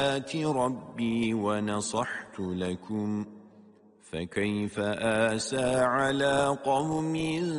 ربي ونصحت لكم فكيف آسى على قوم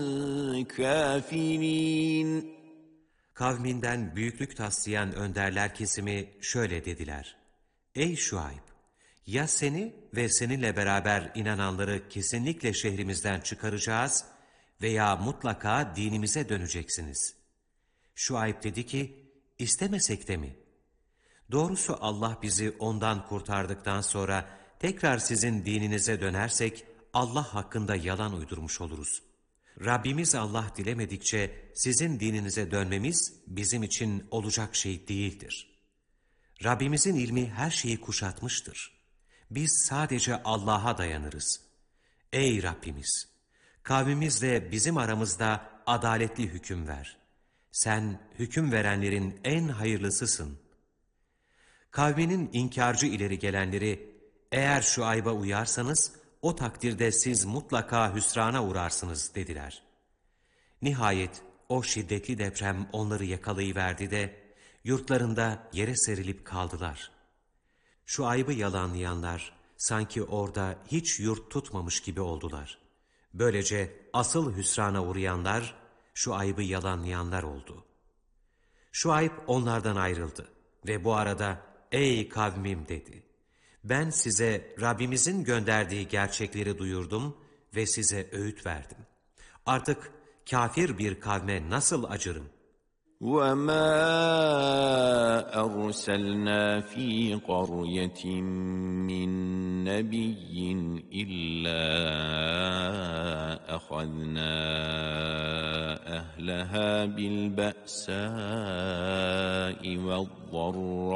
كافرين. Kavminden büyüklük taslayan önderler kesimi şöyle dediler: Ey Şuayb! Ya seni ve seninle beraber inananları kesinlikle şehrimizden çıkaracağız veya mutlaka dinimize döneceksiniz. Şuayb dedi ki, istemesek de mi? Doğrusu Allah bizi ondan kurtardıktan sonra tekrar sizin dininize dönersek Allah hakkında yalan uydurmuş oluruz. Rabbimiz Allah dilemedikçe sizin dininize dönmemiz bizim için olacak şey değildir. Rabbimizin ilmi her şeyi kuşatmıştır. Biz sadece Allah'a dayanırız. Ey Rabbimiz! Kavmimizle bizim aramızda adaletli hüküm ver. Sen hüküm verenlerin en hayırlısısın. Kavminin inkarcı ileri gelenleri, eğer Şuayb'a uyarsanız, o takdirde siz mutlaka hüsrana uğrarsınız dediler. Nihayet o şiddetli deprem onları yakalayıverdi de, yurtlarında yere serilip kaldılar. Şuayb'ı yalanlayanlar, sanki orada hiç yurt tutmamış gibi oldular. Böylece asıl hüsrana uğrayanlar, Şuayb'ı yalanlayanlar oldu. Şuayb onlardan ayrıldı ve bu arada, ey kavmim dedi. Ben size Rabbimizin gönderdiği gerçekleri duyurdum ve size öğüt verdim. Artık kafir bir kavme nasıl acırım? وَمَا أَرْسَلْنَا فِي قَرْيَةٍ مِّن نَّبِيٍّ إِلَّا أَخَذْنَا أَهْلَهَا بِالْبَأْسَاءِ وَالضَّرَّاءِ